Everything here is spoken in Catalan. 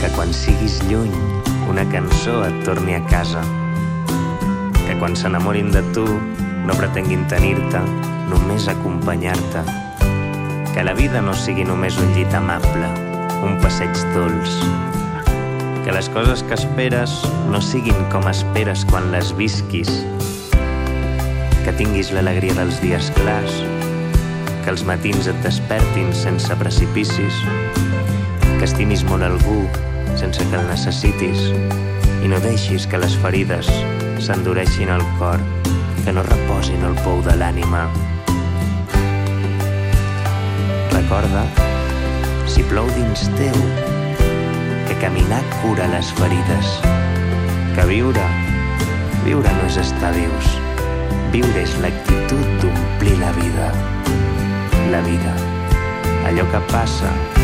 Que quan siguis lluny, una cançó et torni a casa. Que quan s'enamorin de tu, no pretenguin tenir-te, només acompanyar-te. Que la vida no sigui només un llit amable, un passeig dolç. Que les coses que esperes no siguin com esperes quan les visquis. Que tinguis l'alegria dels dies clars, que els matins et despertin sense precipicis, que estimis molt algú sense que el necessitis i no deixis que les ferides s'endureixin al cor, que no reposin el pou de l'ànima. Recorda, si plou dins teu, que caminar cura les ferides, que viure no és estar vius, viure és l'actitud d'omplir la vida. La vida, allò que passa